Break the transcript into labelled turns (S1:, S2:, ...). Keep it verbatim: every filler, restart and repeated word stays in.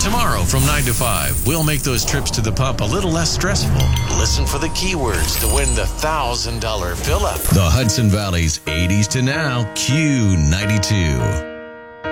S1: Tomorrow from nine to five, we'll make those trips to the pump a little less stressful. Listen for the keywords to win the one thousand dollars fill-up. The Hudson Valley's eighties to now Q ninety-two.